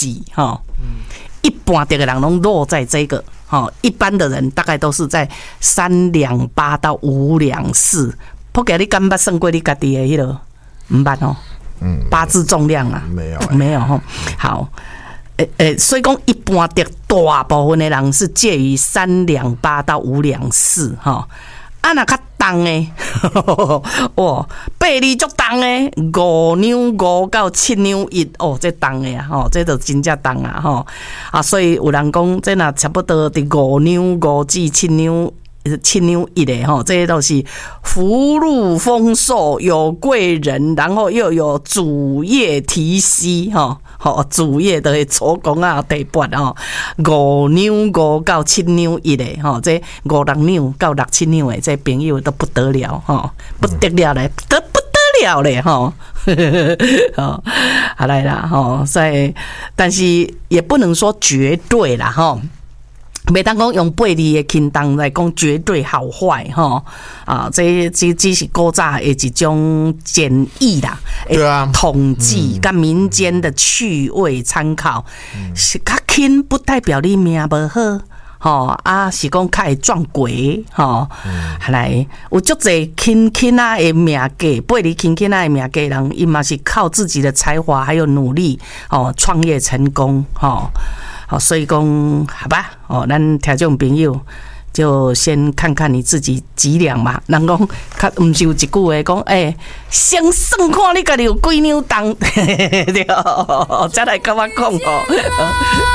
级哈。一般的人拢落在这个一般的人大概都是在3两8到5两4。不给你敢捌算过你家己的迄个？唔捌哦。八字重量啊？没有哈。好，所以讲一般的大部分的人是介于3两8到5两4哈。啊，那较重的，哇，8厘足重的，5两5到7两1哦，这重的啊，这就真正重啊，啊，所以有人讲，这若差不多伫5两5至7两1的这些都是福禄丰寿，有贵人，然后又有主业提息主业的做工啊地板5两5到7两1的这5、6两到6、7两的这朋友都不得了不得了嘞，不得了嘞好来啦所以但是也不能说绝对啦袂当讲用8字的轻重来讲绝对好坏这只是古早的一种简易啦， 对啊， 统计跟民间的趣味参考，是较轻不代表你命不好。是讲较会撞鬼来有足侪轻啊的命价，8字轻啊的命价人，伊嘛是靠自己的才华还有努力创业成功所以讲好吧咱听众朋友就先看看你自己几两嘛。人讲较毋是有一句话讲先算看你家己有几两重对，再来甲我讲